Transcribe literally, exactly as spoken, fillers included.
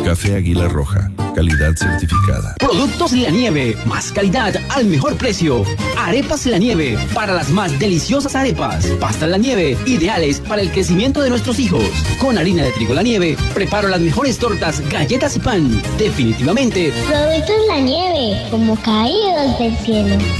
Café Águila Roja, calidad certificada. Productos La Nieve, más calidad al mejor precio. Arepas La Nieve, para las más deliciosas arepas. Pastas La Nieve, ideales para el crecimiento de nuestros hijos. Con harina de trigo La Nieve, preparo las mejores tortas, galletas y pan. Definitivamente. Productos La Nieve, como caídos del cielo.